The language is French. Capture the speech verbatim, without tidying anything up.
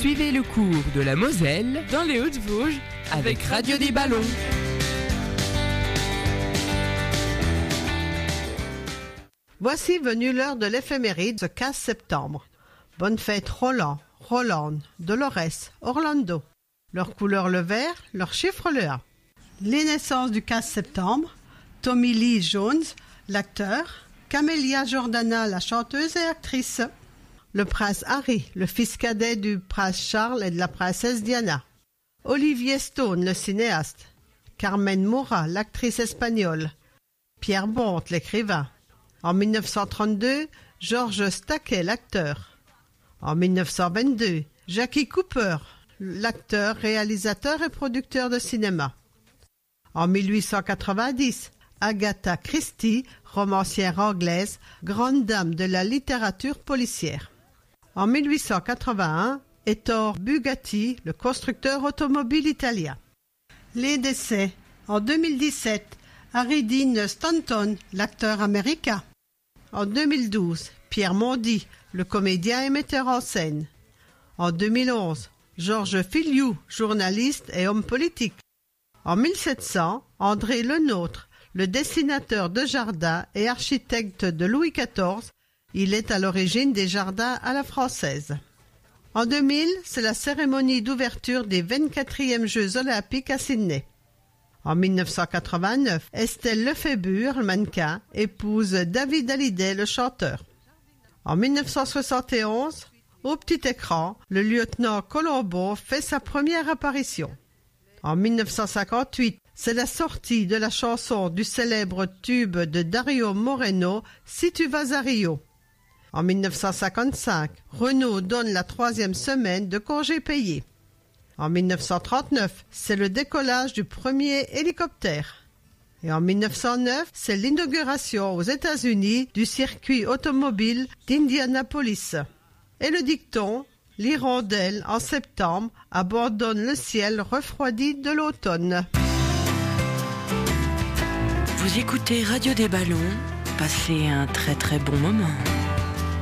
Suivez le cours de la Moselle dans les Hautes-Vosges avec Radio des Ballons. Voici venue l'heure de l'éphéméride ce quinze septembre. Bonne fête Roland, Rolande, Dolores, Orlando. Leur couleur le vert, leur chiffre le un. Les naissances du quinze septembre, Tommy Lee Jones, l'acteur, Camélia Jordana, la chanteuse et actrice, le prince Harry, le fils cadet du prince Charles et de la princesse Diana, Olivier Stone, le cinéaste, Carmen Maura, l'actrice espagnole, Pierre Bonte, l'écrivain. En mille neuf cent trente-deux, George Stackey, l'acteur. En mille neuf cent vingt-deux, Jackie Cooper, l'acteur, réalisateur et producteur de cinéma. En mille huit cent quatre-vingt-dix, Agatha Christie, romancière anglaise, grande dame de la littérature policière. En mille huit cent quatre-vingt-un, Ettore Bugatti, le constructeur automobile italien. Les décès. En deux mille dix-sept, Harry Dean Stanton, l'acteur américain. En deux mille douze, Pierre Mondy, le comédien et metteur en scène. En deux mille onze, Georges Filiou, journaliste et homme politique. En mille sept cents, André Lenôtre, le dessinateur de jardins et architecte de Louis quatorze, il est à l'origine des jardins à la française. En deux mille, c'est la cérémonie d'ouverture des vingt-quatrièmes Jeux olympiques à Sydney. En mille neuf cent quatre-vingt-neuf, Estelle Lefébure, le mannequin, épouse David Hallyday, le chanteur. En mille neuf cent soixante et onze, au petit écran, le lieutenant Colombo fait sa première apparition. En mille neuf cent cinquante-huit, c'est la sortie de la chanson du célèbre tube de Dario Moreno, Si tu vas à Rio. En mille neuf cent cinquante-cinq, Renault donne la troisième semaine de congé payé. En mille neuf cent trente-neuf, c'est le décollage du premier hélicoptère. Et en mille neuf cent neuf, c'est l'inauguration aux États-Unis du circuit automobile d'Indianapolis. Et le dicton, l'hirondelle en septembre abandonne le ciel refroidi de l'automne. Vous écoutez Radio des Ballons, passez un très très bon moment.